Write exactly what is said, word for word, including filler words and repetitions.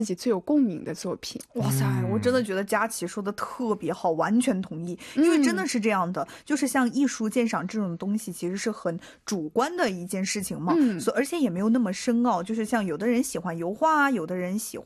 自己最有共鸣的作品。 哇塞，我真的觉得佳琪说的特别好，完全同意。因为真的是这样的，就是像艺术鉴赏这种东西其实是很主观的一件事情嘛， 嗯所而且也没有那么深奥，就是像有的人喜欢油画，有的人喜欢